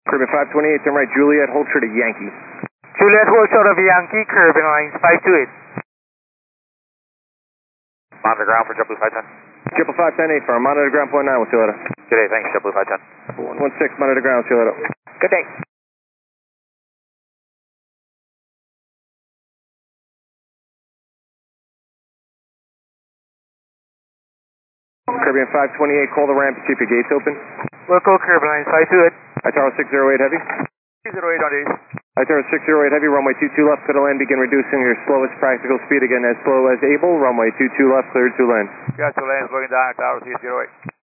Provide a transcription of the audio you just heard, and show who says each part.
Speaker 1: Caribbean 528, turn right, Juliet, hold short of Yankee.
Speaker 2: Juliet, hold short of Yankee, Caribbean lines 528.
Speaker 3: Monitor ground for JetBlue 510.
Speaker 1: Triple 510 firm, monitor ground point 9, we'll see you later.
Speaker 3: Good day, thanks, JetBlue 510.
Speaker 1: 116, monitor ground, see you later.
Speaker 2: Good day.
Speaker 1: Caribbean 528, call the ramp to see if your gate's open.
Speaker 2: We'll call Caribbean lines 528.
Speaker 1: Tower 608 Heavy.
Speaker 2: 208 on these.
Speaker 1: Tower 608 Heavy, runway 22 left, clear to land, begin reducing your slowest practical speed again as slow as able, runway 22 left, cleared to land.
Speaker 3: Got 2 lanes looking down at Tower 608.